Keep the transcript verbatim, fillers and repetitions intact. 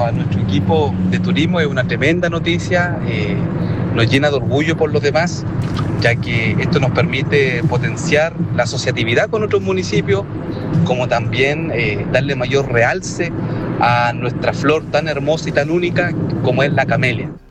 para nuestro equipo de turismo es una tremenda noticia, eh, nos llena de orgullo por los demás, ya que esto nos permite potenciar la asociatividad con otros municipios, como también eh, darle mayor realce a nuestra flor tan hermosa y tan única como es la camelia.